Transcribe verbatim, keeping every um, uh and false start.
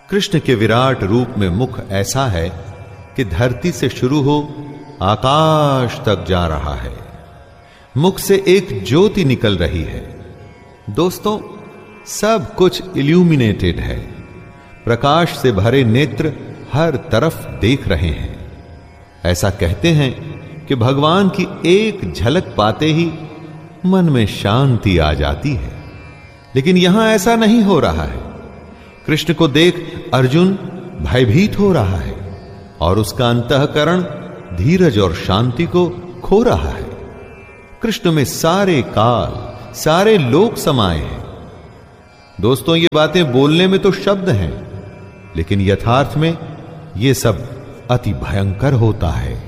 कृष्ण के विराट रूप में मुख ऐसा है कि धरती से शुरू हो आकाश तक जा रहा है। मुख से एक ज्योति निकल रही है। दोस्तों, सब कुछ इल्यूमिनेटेड है। प्रकाश से भरे नेत्र हर तरफ देख रहे हैं। ऐसा कहते हैं कि भगवान की एक झलक पाते ही मन में शांति आ जाती है। लेकिन यहां ऐसा नहीं हो रहा है। कृष्ण को देख अर्जुन भयभीत हो रहा है और उसका अंतःकरण धीरज और शांति को खो रहा है। कृष्ण में सारे काल, सारे लोक समाये हैं। दोस्तों, ये बातें बोलने में तो शब्द हैं, लेकिन यथार्थ में ये सब अति भयंकर होता है।